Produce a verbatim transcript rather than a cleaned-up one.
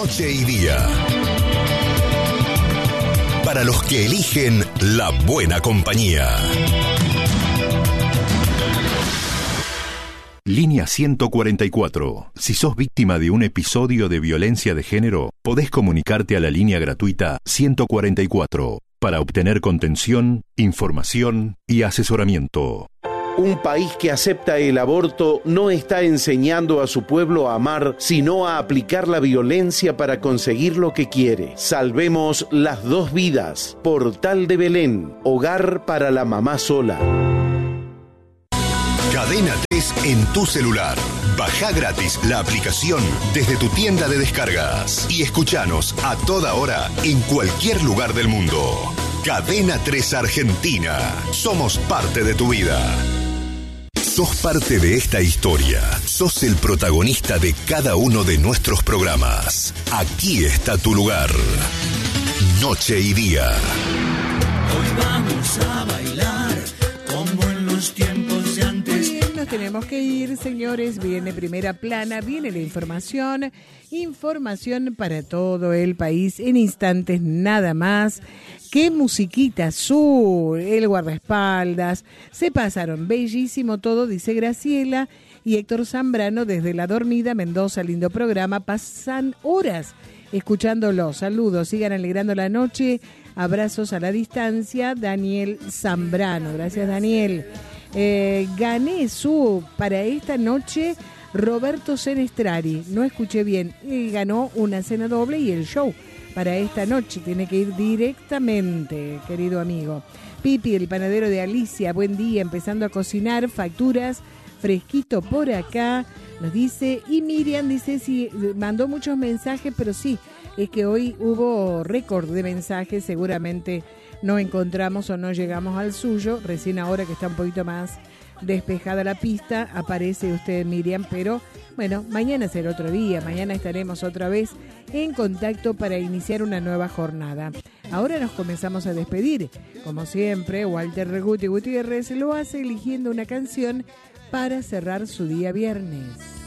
Noche y día. Para los que eligen la buena compañía. Línea ciento cuarenta y cuatro. Si sos víctima de un episodio de violencia de género, podés comunicarte a la línea gratuita ciento cuarenta y cuatro para obtener contención, información y asesoramiento. Un país que acepta el aborto no está enseñando a su pueblo a amar, sino a aplicar la violencia para conseguir lo que quiere. Salvemos las dos vidas. Portal de Belén, hogar para la mamá sola. Cadena tres en tu celular. Baja gratis la aplicación desde tu tienda de descargas y escuchanos a toda hora en cualquier lugar del mundo. Cadena tres Argentina. Somos parte de tu vida. Sos parte de esta historia. Sos el protagonista de cada uno de nuestros programas. Aquí está tu lugar. Noche y día. Hoy vamos a bailar como en los tiempos de antes. Nos tenemos que ir, señores. Viene Primera Plana, viene la información. Información para todo el país en instantes nada más. Qué musiquita azul, el guardaespaldas. Se pasaron bellísimo todo, dice Graciela. Y Héctor Zambrano desde La Dormida, Mendoza, lindo programa. Pasan horas escuchándolo. Saludos, sigan alegrando la noche. Abrazos a la distancia. Daniel Zambrano. Gracias, Daniel. Eh, gané su para esta noche Roberto Senestrari, no escuché bien, y ganó una cena doble y el show para esta noche, tiene que ir directamente, querido amigo. Pipi, el panadero de Alicia, buen día, empezando a cocinar, facturas, fresquito por acá, nos dice, y Miriam dice, sí, mandó muchos mensajes, pero sí, es que hoy hubo récord de mensajes, seguramente no encontramos o no llegamos al suyo, recién ahora que está un poquito más despejada la pista, aparece usted, Miriam, pero bueno, mañana será otro día, mañana estaremos otra vez en contacto para iniciar una nueva jornada. Ahora nos comenzamos a despedir, como siempre, Walter Reguti Gutiérrez lo hace eligiendo una canción para cerrar su día viernes.